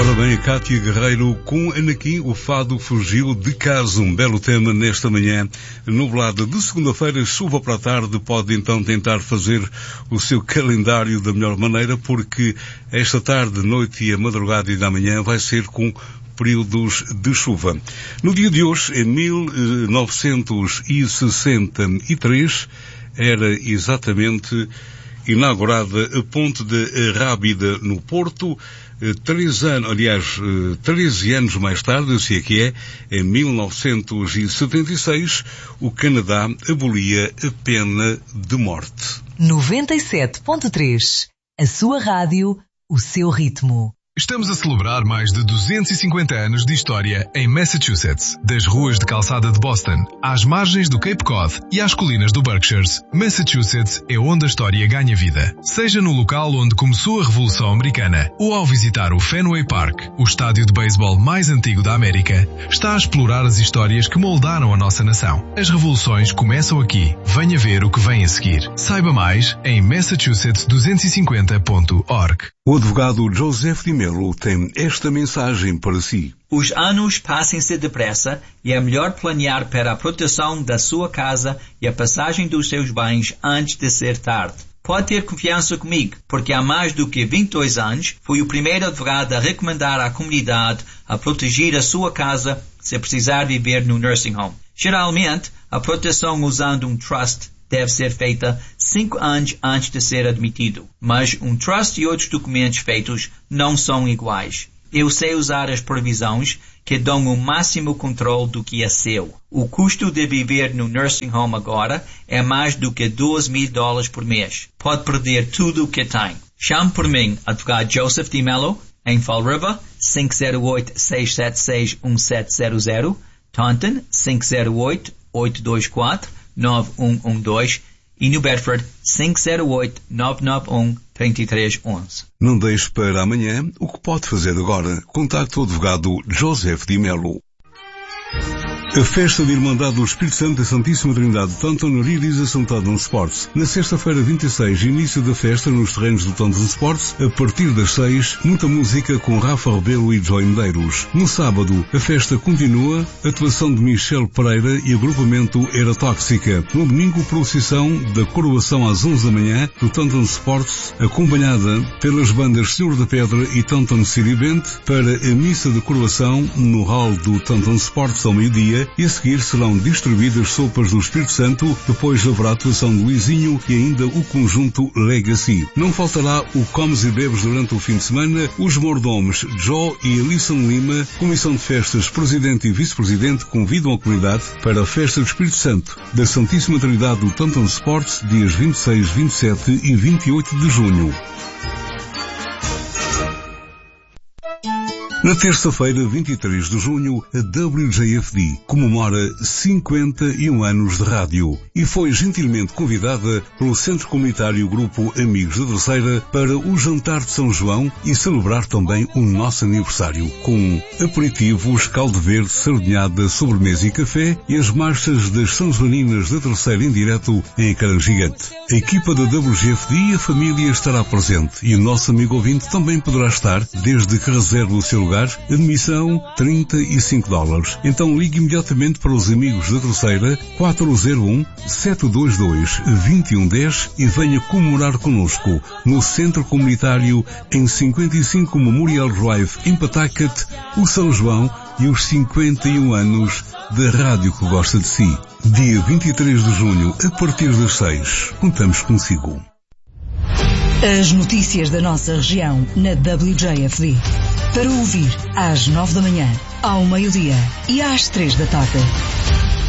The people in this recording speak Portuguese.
Ora bem, Cátia Guerreiro com Anaquim, o fado fugiu de casa. Um belo tema nesta manhã nublada de segunda-feira, chuva para a tarde. Pode então tentar fazer o seu calendário da melhor maneira, porque esta tarde, noite e a madrugada e da manhã vai ser com períodos de chuva. No dia de hoje, em 1963, era exatamente inaugurada a Ponte de Rábida no Porto. 13 anos mais tarde, se é que é, em 1976, o Canadá abolia a pena de morte. 97.3. A sua rádio, o seu ritmo. Estamos a celebrar mais de 250 anos de história em Massachusetts. Das ruas de calçada de Boston, às margens do Cape Cod e às colinas do Berkshires, Massachusetts é onde a história ganha vida. Seja no local onde começou a Revolução Americana ou ao visitar o Fenway Park, o estádio de beisebol mais antigo da América, está a explorar as histórias que moldaram a nossa nação. As revoluções começam aqui. Venha ver o que vem a seguir. Saiba mais em massachusetts250.org. O advogado Joseph Di Mello tem esta mensagem para si. Os anos passam-se depressa e é melhor planear para a proteção da sua casa e a passagem dos seus bens antes de ser tarde. Pode ter confiança comigo, porque há mais do que 22 anos fui o primeiro advogado a recomendar à comunidade a proteger a sua casa se precisar viver no nursing home. Geralmente, a proteção usando um trust deve ser feita 5 anos antes de ser admitido. Mas um trust e outros documentos feitos não são iguais. Eu sei usar as previsões que dão o máximo controle do que é seu. O custo de viver no nursing home agora é mais do que $2,000 por mês. Pode perder tudo o que tem. Chame por mim, advogado Joseph Di Mello, em Fall River, 508-676-1700, Taunton, 508-824-9112 e New Bedford 508-991-3311. Não deixe para amanhã o que pode fazer agora. Contacte o advogado Joseph Di Mello. A festa de Irmandade do Espírito Santo da Santíssima Trindade de Taunton realiza-se no Taunton Sports. Na sexta-feira 26, início da festa nos terrenos do Taunton Sports, a partir das 6, muita música com Rafa Rebelo e Joy Medeiros. No sábado, a festa continua, atuação de Michel Pereira e agrupamento Era Tóxica. No domingo, procissão da coroação às 11 da manhã do Taunton Sports, acompanhada pelas bandas Senhor da Pedra e Taunton City Band, para a missa de coroação no hall do Taunton Sports ao meio-dia, e a seguir serão distribuídas sopas do Espírito Santo, depois haverá a atuação de Luizinho e ainda o conjunto Legacy. Não faltará o Comes e Bebes durante o fim de semana, os mordomos Joe e Alisson Lima, Comissão de Festas, Presidente e Vice-Presidente convidam a comunidade para a Festa do Espírito Santo da Santíssima Trindade do Taunton Sports, dias 26, 27 e 28 de junho. Na terça-feira, 23 de junho, a WJFD comemora 51 anos de rádio e foi gentilmente convidada pelo Centro Comunitário Grupo Amigos da Terceira para o jantar de São João e celebrar também o nosso aniversário, com aperitivos, caldo verde, sardinhada, sobremesa e café e as marchas das São Joaninas da Terceira em direto em ecrã gigante. A equipa da WJFD e a família estará presente e o nosso amigo ouvinte também poderá estar, desde que reserve o seu lugar. Admissão $35. Então ligue imediatamente para os Amigos da Terceira 401-722-2110 e venha comemorar connosco no Centro Comunitário em 55 Memorial Drive em Pawtucket, o São João e os 51 anos da rádio que gosta de si. Dia 23 de junho, a partir das 6. Contamos consigo. As notícias da nossa região na WJFD. Para ouvir às 9 da manhã, ao meio-dia e às 3 da tarde.